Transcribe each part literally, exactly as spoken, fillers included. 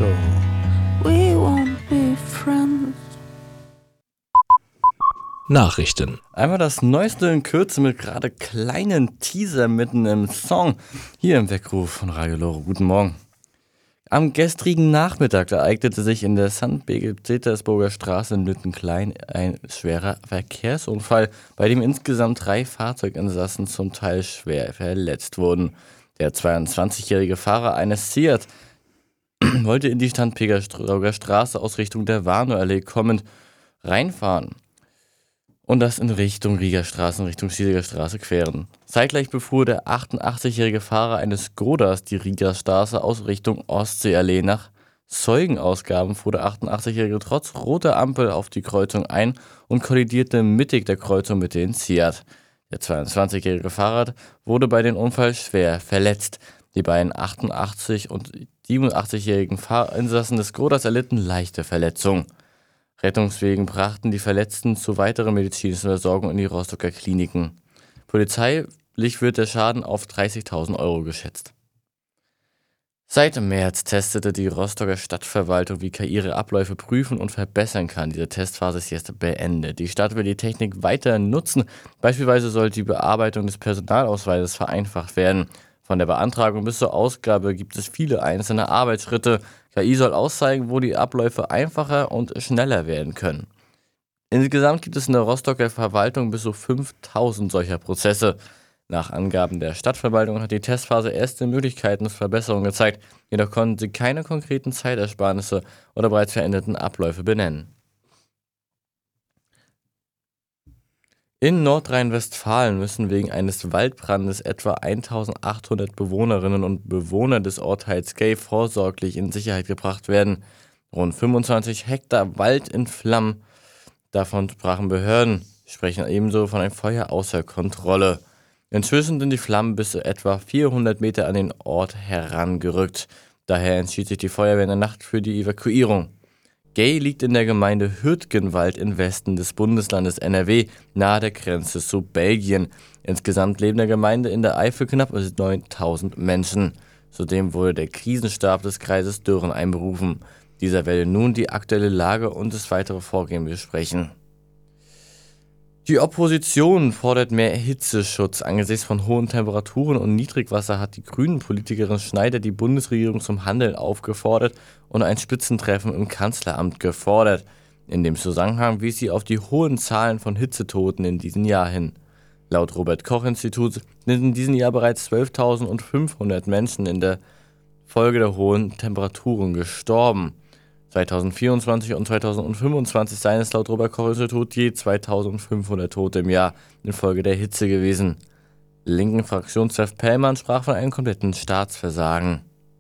So. We won't be friends. Nachrichten. Einmal das Neueste in Kürze mit gerade kleinen Teaser mitten im Song. Hier im Weckruf von Radio Lore. Guten Morgen. Am gestrigen Nachmittag ereignete sich in der Sankt Petersburger Straße in Lüttenklein ein schwerer Verkehrsunfall, bei dem insgesamt drei Fahrzeuginsassen zum Teil schwer verletzt wurden. Der zweiundzwanzigjährige Fahrer eines Seat wollte in die Sankt Petersburger Straße aus Richtung der Warnow-Allee kommend reinfahren und das in Richtung Rieger Straße, in Richtung Schießiger Straße queren. Zeitgleich befuhr der achtundachtzigjährige Fahrer eines Skodas die Rieger Straße aus Richtung Ostseeallee. Nach Zeugenausgaben fuhr der achtundachtzigjährige trotz roter Ampel auf die Kreuzung ein und kollidierte mittig der Kreuzung mit dem Seat. Der zweiundzwanzigjährige Fahrer wurde bei dem Unfall schwer verletzt. Die beiden achtundachtzig- und siebenundachtzigjährigen Fahrinsassen des Skodas erlitten leichte Verletzungen. Rettungswegen brachten die Verletzten zu weiteren medizinischen Versorgung in die Rostocker Kliniken. Polizeilich wird der Schaden auf dreißigtausend Euro geschätzt. Seit März testete die Rostocker Stadtverwaltung, wie K I ihre Abläufe prüfen und verbessern kann. Diese Testphase ist jetzt beendet. Die Stadt will die Technik weiter nutzen. Beispielsweise soll die Bearbeitung des Personalausweises vereinfacht werden. Von der Beantragung bis zur Ausgabe gibt es viele einzelne Arbeitsschritte. K I soll auszeigen, wo die Abläufe einfacher und schneller werden können. Insgesamt gibt es in der Rostocker Verwaltung bis zu fünftausend solcher Prozesse. Nach Angaben der Stadtverwaltung hat die Testphase erste Möglichkeiten zur Verbesserung gezeigt, jedoch konnten sie keine konkreten Zeitersparnisse oder bereits veränderten Abläufe benennen. In Nordrhein-Westfalen müssen wegen eines Waldbrandes etwa eintausendachthundert Bewohnerinnen und Bewohner des Ortsteils Gay vorsorglich in Sicherheit gebracht werden. Rund fünfundzwanzig Hektar Wald in Flammen. Davon sprachen Behörden, sprechen ebenso von einem Feuer außer Kontrolle. Inzwischen sind die Flammen bis zu etwa vierhundert Meter an den Ort herangerückt. Daher entschied sich die Feuerwehr in der Nacht für die Evakuierung. Gay liegt in der Gemeinde Hürtgenwald im Westen des Bundeslandes N R W, nahe der Grenze zu Belgien. Insgesamt leben in der Gemeinde in der Eifel knapp neuntausend Menschen. Zudem wurde der Krisenstab des Kreises Dürren einberufen. Dieser werde nun die aktuelle Lage und das weitere Vorgehen besprechen. Die Opposition fordert mehr Hitzeschutz. Angesichts von hohen Temperaturen und Niedrigwasser hat die Grünen-Politikerin Schneider die Bundesregierung zum Handeln aufgefordert und ein Spitzentreffen im Kanzleramt gefordert. In dem Zusammenhang wies sie auf die hohen Zahlen von Hitzetoten in diesem Jahr hin. Laut Robert-Koch-Institut sind in diesem Jahr bereits zwölftausendfünfhundert Menschen in der Folge der hohen Temperaturen gestorben. zweitausendvierundzwanzig und zweitausendfünfundzwanzig seien es laut Robert-Koch-Institut je zweitausendfünfhundert Tote im Jahr infolge der Hitze gewesen. Linken Fraktionschef Pellmann sprach von einem kompletten Staatsversagen.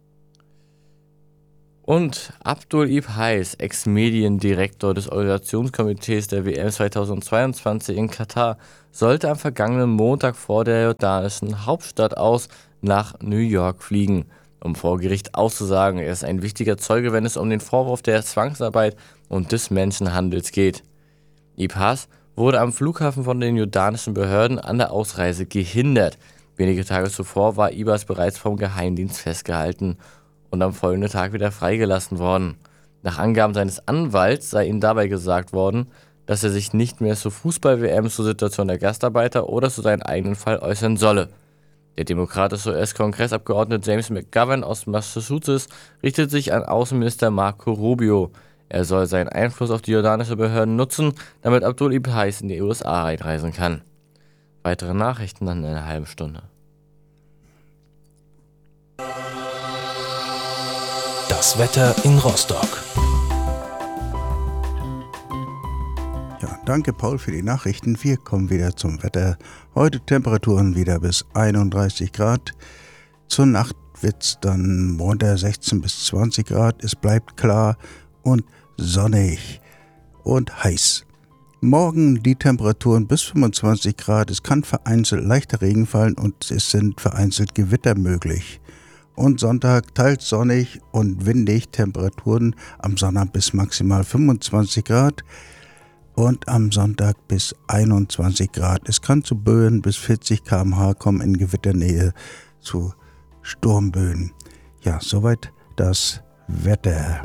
Und Abdul Ibn Heiß, Ex-Mediendirektor des Organisationskomitees der W M zweitausendzweiundzwanzig in Katar, sollte am vergangenen Montag vor der jordanischen Hauptstadt aus nach New York fliegen, um vor Gericht auszusagen. Er ist ein wichtiger Zeuge, wenn es um den Vorwurf der Zwangsarbeit und des Menschenhandels geht. Ibn Heiß wurde am Flughafen von den jordanischen Behörden an der Ausreise gehindert. Wenige Tage zuvor war Ibn Heiß bereits vom Geheimdienst festgehalten und am folgenden Tag wieder freigelassen worden. Nach Angaben seines Anwalts sei ihm dabei gesagt worden, dass er sich nicht mehr zur Fußball-W M, zur Situation der Gastarbeiter oder zu seinem eigenen Fall äußern solle. Der demokratische U S-Kongressabgeordnete James McGovern aus Massachusetts richtet sich an Außenminister Marco Rubio. Er soll seinen Einfluss auf die jordanischen Behörden nutzen, damit Abdul Ibn Heiß in die U S A einreisen kann. Weitere Nachrichten dann in einer halben Stunde. Das Wetter in Rostock. Ja, danke Paul für die Nachrichten. Wir kommen wieder zum Wetter. Heute Temperaturen wieder bis einunddreißig Grad. Zur Nacht wird es dann runter sechzehn bis zwanzig Grad. Es bleibt klar und sonnig und heiß. Morgen die Temperaturen bis fünfundzwanzig Grad. Es kann vereinzelt leichter Regen fallen und es sind vereinzelt Gewitter möglich. Und Sonntag teils sonnig und windig, Temperaturen am Sonntag bis maximal fünfundzwanzig Grad und am Sonntag bis einundzwanzig Grad. Es kann zu Böen bis vierzig Kilometer pro Stunde kommen, in Gewitternähe zu Sturmböen. Ja, soweit das Wetter.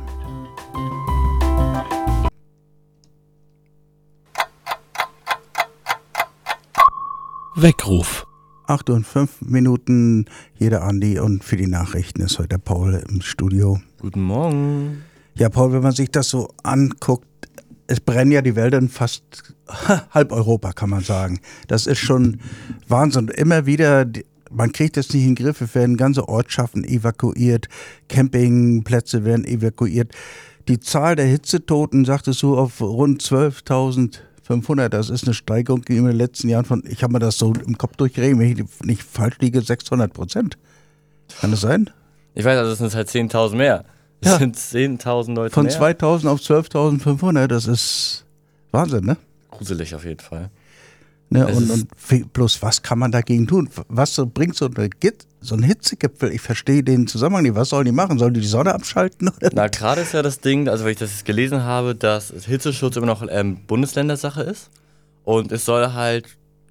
Weckruf. acht und fünf Minuten, hier der Andi und für die Nachrichten ist heute der Paul im Studio. Guten Morgen. Ja, Paul, wenn man sich das so anguckt, es brennen ja die Wälder in fast halb Europa, kann man sagen. Das ist schon Wahnsinn. Immer wieder, man kriegt das nicht in den Griff, es werden ganze Ortschaften evakuiert, Campingplätze werden evakuiert. Die Zahl der Hitzetoten, sagtest du, auf rund zwölftausendfünfhundert. Das ist eine Steigerung in den letzten Jahren von, ich habe mir das so im Kopf durchgerechnet, wenn ich nicht falsch liege, sechshundert Prozent. Kann das sein? Ich weiß, also es sind halt zehntausend mehr. Es Ja. sind zehntausend Leute Von mehr. zweitausend auf zwölftausendfünfhundert, das ist Wahnsinn, ne? Gruselig auf jeden Fall. ne? Es Und, ist- und fi- bloß, was kann man dagegen tun? Was so bringt so, eine, Git- so ein Hitzegipfel? Ich verstehe den Zusammenhang nicht. Was sollen die machen? Sollen die die Sonne abschalten? Oder? Na, gerade ist ja das Ding, also wenn ich das jetzt gelesen habe, dass Hitzeschutz immer noch ähm, Bundesländersache ist. Und es soll halt,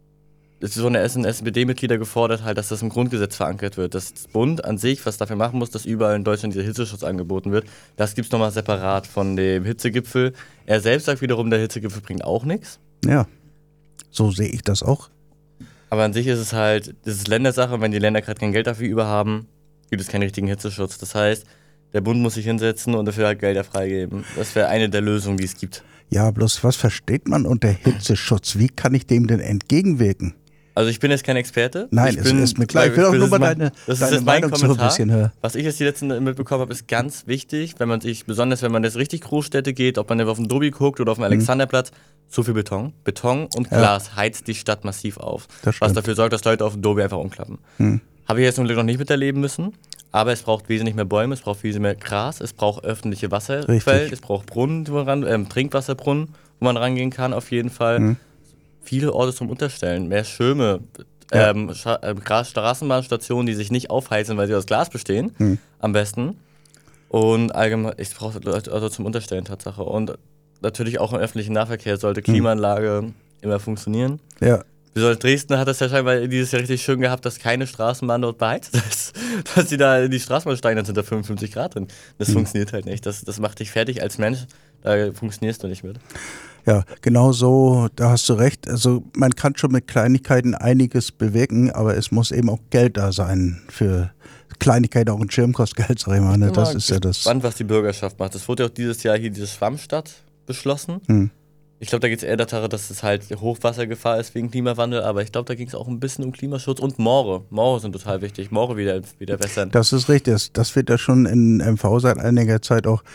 es ist so eine S N S P D-Mitglieder gefordert, halt, dass das im Grundgesetz verankert wird. Dass das Bund an sich, was dafür machen muss, dass überall in Deutschland dieser Hitzeschutz angeboten wird. Das gibt es nochmal separat von dem Hitzegipfel. Er selbst sagt wiederum, der Hitzegipfel bringt auch nichts. Ja, so sehe ich das auch. Aber an sich ist es halt, das ist Ländersache, und wenn die Länder gerade kein Geld dafür über haben, gibt es keinen richtigen Hitzeschutz. Das heißt, der Bund muss sich hinsetzen und dafür halt Gelder freigeben. Das wäre eine der Lösungen, die es gibt. Ja, bloß was versteht man unter Hitzeschutz? Wie kann ich dem denn entgegenwirken? Also ich bin jetzt kein Experte. Nein, ich es bin, ist mir klar. Ich will auch das nur ist mal mein- deine, das ist deine jetzt mein Meinung so ein Kommentar. bisschen hören. Was ich jetzt die letzten mitbekommen habe, ist ganz wichtig, wenn man sich, besonders wenn man jetzt richtig Großstädte geht, ob man auf den Dobi guckt oder auf dem Alexanderplatz, zu viel Beton. Beton und Ja. Glas heizt die Stadt massiv auf. Das Was stimmt. dafür sorgt, dass Leute auf dem Dobi einfach umklappen. Hm. Habe ich jetzt zum Glück noch nicht miterleben müssen, aber es braucht wesentlich mehr Bäume, es braucht wesentlich mehr Gras, es braucht öffentliche Wasserquellen, Richtig. es braucht Brunnen, wo man ran, ähm, Trinkwasserbrunnen, wo man rangehen kann, auf jeden Fall. Hm. Viele Orte zum Unterstellen, mehr Schirme, Ja. ähm, Scha- ähm, Gras- Straßenbahnstationen, die sich nicht aufheizen, weil sie aus Glas bestehen, Hm. am besten. Und allgemein, ich brauche Leute also zum Unterstellen, Tatsache. Und natürlich auch im öffentlichen Nahverkehr sollte Klimaanlage immer funktionieren. Ja, Wie soll Dresden hat das ja scheinbar dieses Jahr richtig schön gehabt, dass keine Straßenbahn dort beheizt ist. Dass sie da in die Straßenbahn steigen, dann sind da fünfundfünfzig Grad drin. Das funktioniert halt nicht. Das, das macht dich fertig als Mensch. Da funktionierst du nicht mit. ja, genau so, da hast du recht. Also man kann schon mit Kleinigkeiten einiges bewirken, aber es muss eben auch Geld da sein für Kleinigkeiten, auch ein Schirm kostet Geld, sag ich mal. Ne? Das ist ja das. Spannend, was die Bürgerschaft macht. Es wurde ja auch dieses Jahr hier diese Schwammstadt beschlossen. Hm. Ich glaube, da geht es eher darum, dass es halt Hochwassergefahr ist wegen Klimawandel, aber ich glaube, da ging es auch ein bisschen um Klimaschutz und Moore. Moore sind total wichtig. Moore wieder, wieder wässern. Das ist richtig. Das, das wird ja schon in M V seit einiger Zeit auch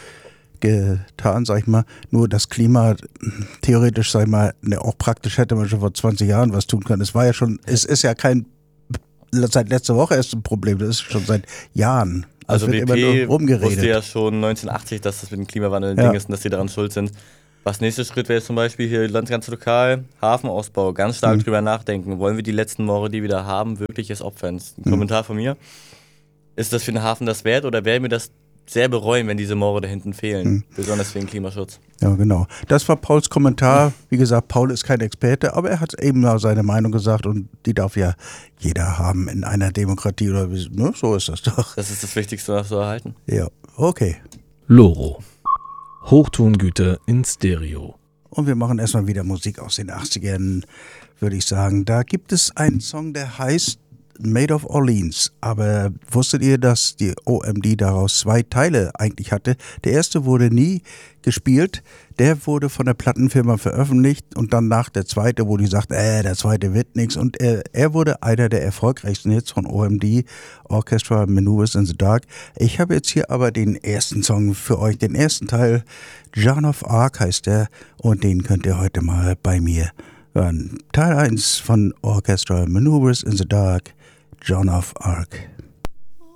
getan, sag ich mal. Nur das Klima, theoretisch, sag ich mal, ne, auch praktisch hätte man schon vor zwanzig Jahren was tun können. Es war ja schon, es ist ja kein, seit letzter Woche erst ein Problem, das ist schon seit Jahren. Also wird B P immer nur rumgeredet. wusste ja schon neunzehnhundertachtzig, dass das mit dem Klimawandel ein Ja. Ding ist und dass die daran schuld sind. Was nächster Schritt wäre jetzt zum Beispiel hier ganz, ganz lokal, Hafenausbau, ganz stark Mhm. drüber nachdenken. Wollen wir die letzten Moore, die wir da haben, wirklich jetzt opfern? Das ist ein Mhm. Kommentar von mir. Ist das für den Hafen das wert oder werden wir das sehr bereuen, wenn diese Moore da hinten fehlen? Mhm. Besonders wegen Klimaschutz. Ja, genau. Das war Pauls Kommentar. Wie gesagt, Paul ist kein Experte, aber er hat eben mal seine Meinung gesagt und die darf ja jeder haben in einer Demokratie oder wie, ne? So ist das doch. Das ist das Wichtigste, was zu erhalten. Ja, okay. Loro. Hochtongüte in Stereo. Und wir machen erstmal wieder Musik aus den achtzigern, würde ich sagen. Da gibt es einen Song, der heißt Made of Orleans. Aber wusstet ihr, dass die O M D daraus zwei Teile eigentlich hatte? Der erste wurde nie gespielt. Der wurde von der Plattenfirma veröffentlicht und dann nach der zweite, wo die sagt, äh, der zweite wird nichts. Und er, er wurde einer der erfolgreichsten Hits von O M D, Orchestra Maneuvers in the Dark. Ich habe jetzt hier aber den ersten Song für euch, den ersten Teil. Joan of Arc heißt der und den könnt ihr heute mal bei mir hören. Teil eins von Orchestra Maneuvers in the Dark, Joan of Arc.